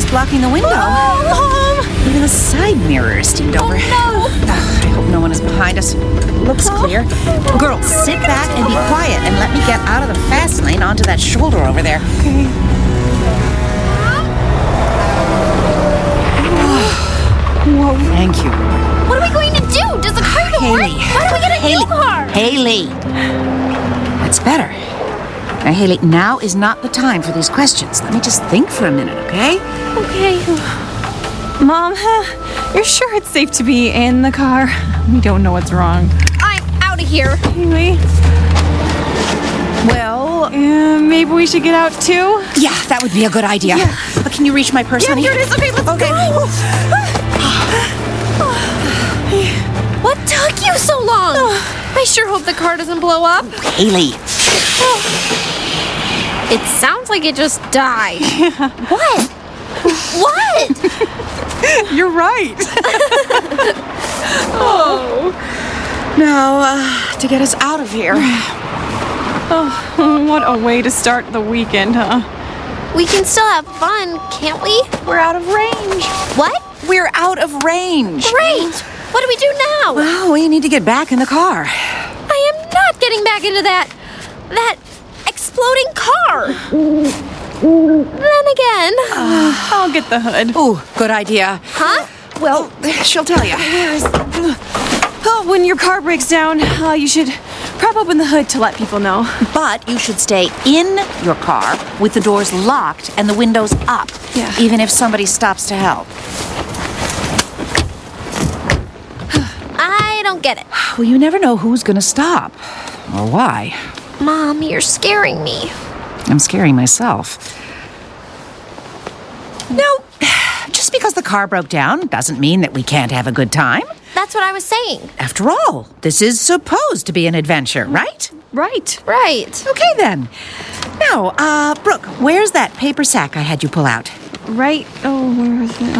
just blocking the window. Oh, Mom! Even the side mirror is steamed over. no! I hope no one is behind us. Looks clear. Girl, sit back and be quiet and let me get out of the fast lane onto that shoulder over there. Okay. Whoa. Thank you. What are we going to do? Does the car go Haley. right? Why don't we get a new car? Haley. That's better. Now, Haley, now is not the time for these questions. Let me just think for a minute, okay? Okay. Mom, you're sure it's safe to be in the car? We don't know what's wrong. I'm out of here. Haley? Well, maybe we should get out too? Yeah, that would be a good idea. Yeah. But can you reach my purse, honey? Here it is. Okay, let's go. What took you so long? I sure hope the car doesn't blow up. Haley. It sounds like it just died. What? What? You're right. Now, to get us out of here. Oh, what a way to start the weekend, huh? We can still have fun, can't we? We're out of range. What? We're out of range. Great. What do we do now? Well, we need to get back in the car. I am not getting back into that exploding car. Then again. I'll get the hood. Ooh, good idea. Huh? Well, she'll tell you. Oh, when your car breaks down, you should prop open the hood to let people know. But you should stay in your car with the doors locked and the windows up. Yeah. Even if somebody stops to help. I don't get it. Well, you never know who's gonna stop. Or why. Mom, you're scaring me. I'm scaring myself. No, just because the car broke down doesn't mean that we can't have a good time. That's what I was saying. After all, this is supposed to be an adventure, right? Right. Right. Okay, then. Now, Brooke, where's that paper sack I had you pull out? Right. Oh, where is it?